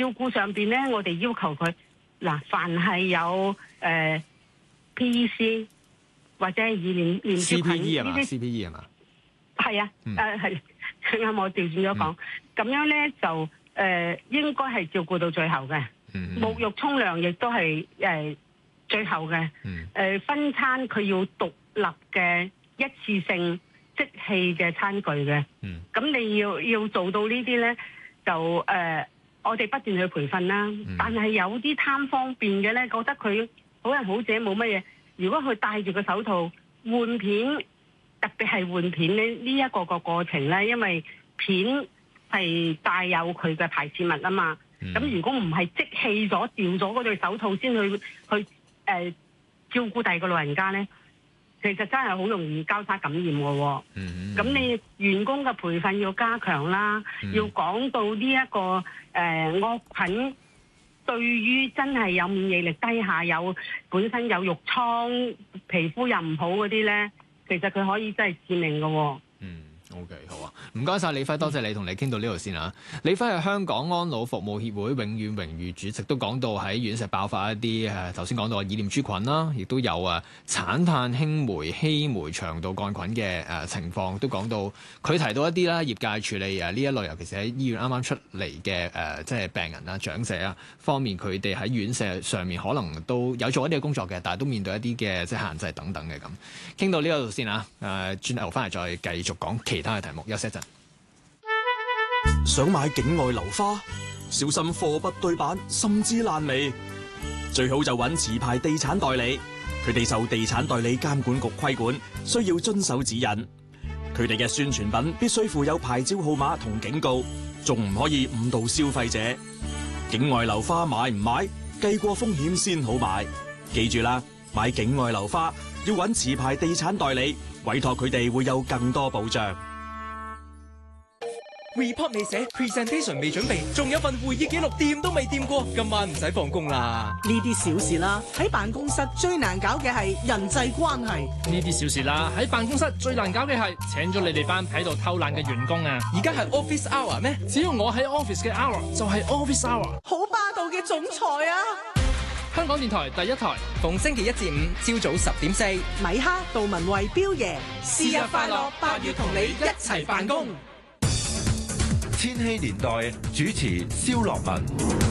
照顧上邊咧，我哋要求佢嗱，凡係有PEC 或者係連接菌呢啲 CPE 係嘛？ 係啊，係啱我調轉咗講，咁樣咧就應該係照顧到最後嘅。沐浴沖涼亦都係最後嘅。分餐佢要獨立嘅一次性即棄嘅餐具嘅。咁你要做到呢啲咧，就我哋不斷去培訓啦。但係有啲貪方便嘅咧，覺得佢好人好者冇乜嘢。如果佢戴住個手套換片，特別係換片咧，呢一個過程咧，因為片係帶有佢嘅排泄物啊嘛。咁如果唔係即棄咗掉咗嗰對手套先去照顧第二個老人家咧，其實真係好容易交叉感染嘅喎。咁你員工嘅培訓要加強啦，要講到呢一個惡菌對於真係有免疫力低下、本身有褥瘡、皮膚又唔好嗰啲咧，其實佢可以真係致命嘅喎。 OK， 好啊，唔該晒李輝，多謝你同你傾到呢度先啊。李輝係香港安老服務協會永遠榮譽主席，都講到喺院舍爆發一啲頭先講到意念珠菌啦，亦都有產碳氫酶烯酶腸道桿菌嘅情況，都講到佢提到一啲啦，業界處理呢一類，尤其是喺醫院啱啱出嚟嘅即係病人啊、長者啊方面，佢哋喺院舍上面可能都有做一啲嘅工作嘅，但係都面對一啲嘅即係限制等等嘅咁。傾到呢度先啊，轉頭翻嚟再繼續講其他嘅題目，休息一陣。 想買境外樓花，小心貨不對版，甚至爛尾。最好就揾持牌地產代理，佢哋受地產代理監管局規管，需要遵守指引。佢哋嘅宣傳品必須附有牌照號碼同警告，仲唔可以誤導消費者。境外樓花買唔買，計過風險先好買。記住啦，買境外樓花要揾持牌地產代理，委託佢哋會有更多保障。 report 未寫 ，presentation 未準備，仲有份會議記錄掂都未掂過，今晚唔使放工啦。 呢啲小事啦，喺辦公室最難搞嘅係人際關係。 呢啲小事啦，喺辦公室最難搞嘅係請咗你哋班喺度偷懶嘅員工啊！ 而家係 office hour 咩？ 只要我喺 office 嘅 hour 就係 office hour。 好霸道嘅總裁啊！ 香港電台第一台， 逢星期一至五朝早10:4， 米哈、杜文慧、彪爺， 是日快樂，8月同你一齊辦公。 千禧年代主持蕭樂文。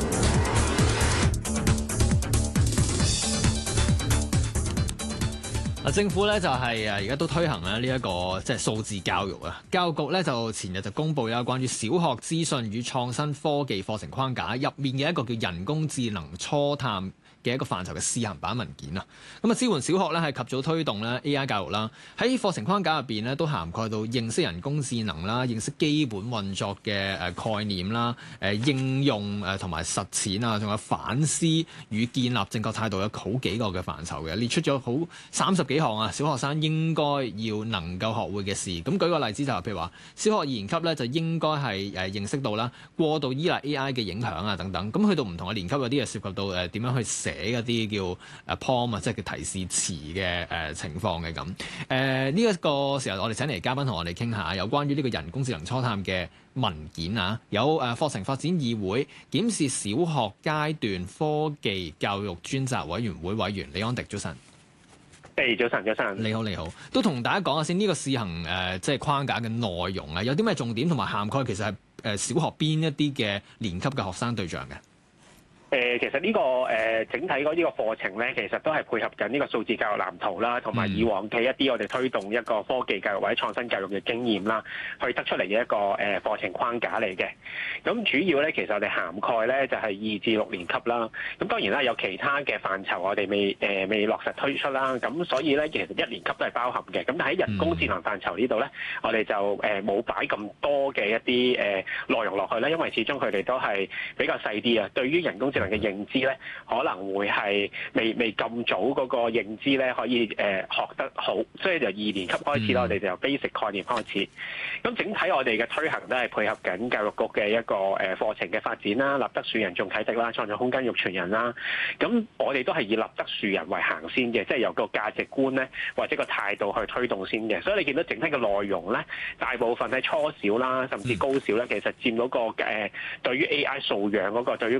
政府咧就係而家都推行呢一個即係數字教育啊。教育局咧就前日就公布有關於小學資訊與創新科技課程框架入面嘅一個叫人工智能初探嘅一個範疇嘅試行版文件啊。咁啊，支援小學咧係及早推動咧 AI 教育啦。喺課程框架入邊咧都涵蓋到認識人工智能啦、認識基本運作嘅概念啦、應用同埋實踐啊，仲有反思與建立正確態度，有好幾個嘅範疇嘅，列出咗好30幾項啊，小學生應該要能夠學會嘅事。咁舉個例子就係譬如話，小學2年級咧就應該係認識到啦過度依賴 AI 嘅影響啊等等。咁去到唔同嘅年級有啲係涉及到點樣去寫一啲叫prompt 即係叫提示詞嘅情況嘅咁。呢一個時候我哋請嚟嘉賓同我哋傾下有關於呢個人工智能初探嘅文件啊，有課程發展議會檢視小學階段科技教育專責委員會委員李安迪，早晨。 早晨，早晨。 你好，你好，都同大家講下先，呢個試行即係框架嘅內容啊，有啲咩重點同埋涵蓋其實係小學邊一啲嘅年級嘅學生對象嘅？ 其實呢個整體嗰呢個課程咧，其實都係配合緊呢個數字教育藍圖啦，同埋以往嘅一啲我哋推動一個科技教育或者創新教育嘅經驗啦，去得出嚟嘅一個課程框架嚟嘅。咁主要咧，其實我哋涵蓋咧就係2至6年級啦。咁當然啦，有其他嘅範疇我哋未落實推出啦。咁所以咧，其實1年級都係包含嘅。咁但喺人工智能範疇呢度咧，我哋就冇擺咁多嘅一啲內容落去啦，因為始終佢哋都係比較細啲啊。對於人工智能嘅認知咧，可能會係未咁早嗰個認知咧，可以學得好，所以就2年級開始啦，我哋就由 basic 概念開始。咁整體我哋嘅推行都係配合緊教育局嘅一個課程嘅發展啦，立德樹人眾啟迪啦，創造空間育全人啦。咁我哋都係以立德樹人為行先嘅，即係由個價值觀咧或者個態度去推動先嘅。所以你見到整體嘅內容咧，大部分喺初小啦，甚至高小咧，其實佔嗰個對於 AI 素養嗰個對於